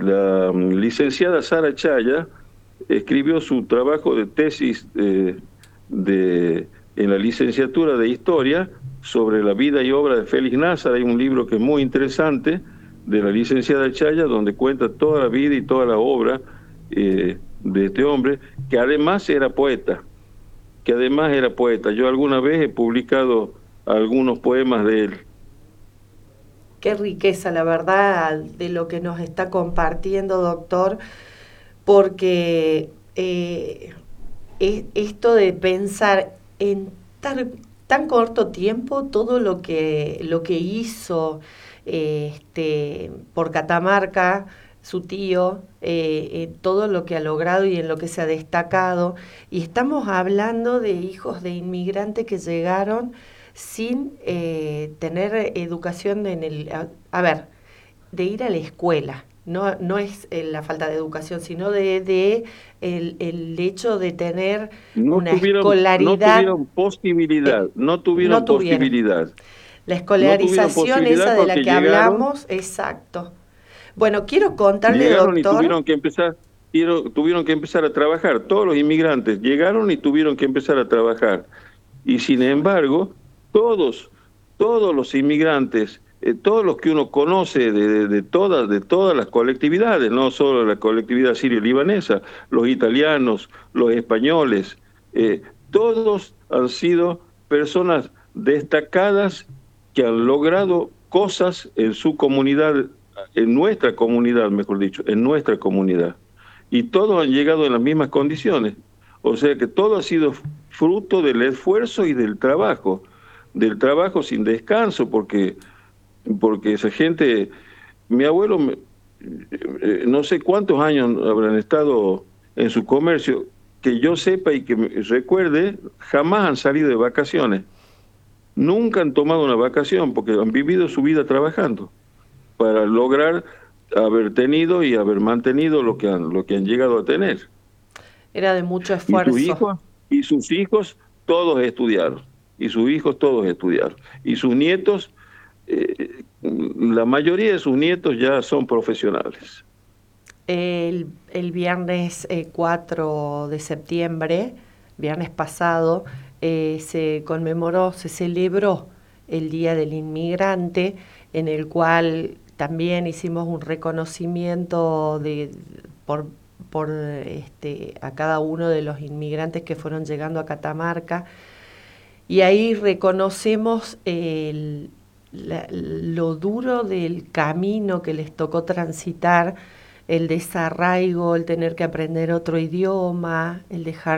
la licenciada Sara Chaya escribió su trabajo de tesis en la licenciatura de Historia sobre la vida y obra de Félix Nazar. Hay un libro que es muy interesante de la licenciada Chaya, donde cuenta toda la vida y toda la obra de este hombre, que además era poeta, Yo alguna vez he publicado algunos poemas de él. Qué riqueza, la verdad, de lo que nos está compartiendo, doctor, porque esto de pensar en tan corto tiempo todo lo que hizo por Catamarca, su tío, todo lo que ha logrado y en lo que se ha destacado. Y estamos hablando de hijos de inmigrantes que llegaron sin tener educación a ver, de ir a la escuela. No, no es la falta de educación, sino de el hecho de tener una No escolaridad. tuvieron posibilidad, No tuvieron. La no tuvieron escolarización posibilidad esa de la porque que hablamos, exacto. Bueno, quiero contarle, llegaron y doctor. tuvieron que empezar a trabajar. Todos los inmigrantes llegaron y tuvieron que empezar a trabajar. Y sin embargo, todos los inmigrantes, todos los que uno conoce de todas las colectividades, no solo la colectividad sirio-libanesa, los italianos, los españoles, todos han sido personas destacadas que han logrado cosas en su comunidad, en nuestra comunidad, mejor dicho, en nuestra comunidad. Y todos han llegado en las mismas condiciones. O sea que todo ha sido fruto del esfuerzo y del trabajo sin descanso, porque esa gente, mi abuelo, no sé cuántos años habrán estado en su comercio, que yo sepa y que me recuerde, jamás han salido de vacaciones. Nunca han tomado una vacación porque han vivido su vida trabajando para lograr haber tenido y haber mantenido lo que han llegado a tener. Era de mucho Y sus esfuerzo. hijos, y sus hijos todos estudiaron, y sus hijos todos estudiaron. Y sus nietos, la mayoría de sus nietos ya son profesionales. El viernes 4 de septiembre, viernes pasado, se celebró el Día del Inmigrante, en el cual también hicimos un reconocimiento por, a cada uno de los inmigrantes que fueron llegando a Catamarca. Y ahí reconocemos lo duro del camino que les tocó transitar, el desarraigo, el tener que aprender otro idioma, el dejar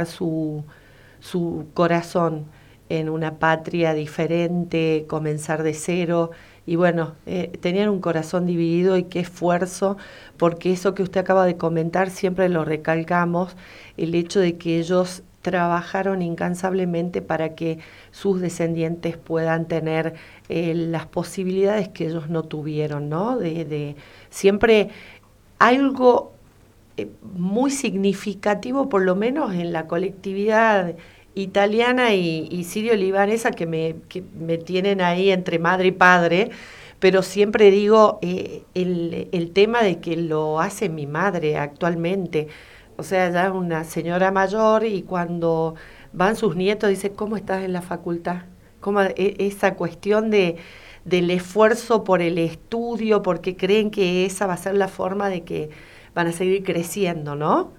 su corazón en una patria diferente, comenzar de cero. Y bueno, tenían un corazón dividido y qué esfuerzo, porque eso que usted acaba de comentar siempre lo recalcamos, el hecho de que ellos trabajaron incansablemente para que sus descendientes puedan tener las posibilidades que ellos no tuvieron, ¿no? Siempre algo muy significativo, por lo menos en la colectividad italiana y sirio-libanesa que me tienen ahí entre madre y padre, pero siempre digo el tema de que lo hace mi madre actualmente. O sea, ya una señora mayor y cuando van sus nietos dice, ¿cómo estás en la facultad? Esa cuestión del esfuerzo por el estudio, porque creen que esa va a ser la forma de que van a seguir creciendo, ¿no?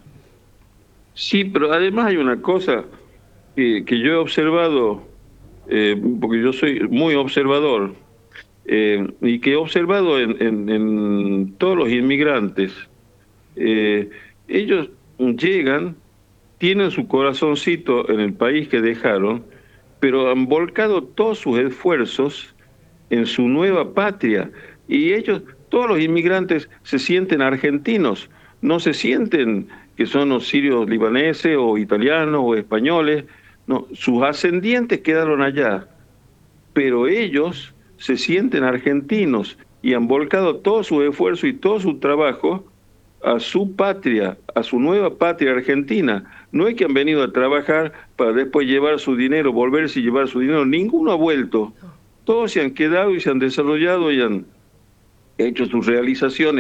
Sí, pero además hay una cosa que yo he observado, porque yo soy muy observador, y que he observado en todos los inmigrantes. Ellos llegan, tienen su corazoncito en el país que dejaron, pero han volcado todos sus esfuerzos en su nueva patria. Y ellos, todos los inmigrantes, se sienten argentinos, no se sienten que son los sirios libaneses o italianos o españoles, no, sus ascendientes quedaron allá, pero ellos se sienten argentinos y han volcado todo su esfuerzo y todo su trabajo a su patria, a su nueva patria argentina. No es que han venido a trabajar para después llevar su dinero, volverse y llevar su dinero. Ninguno ha vuelto. Todos se han quedado y se han desarrollado y han hecho sus realizaciones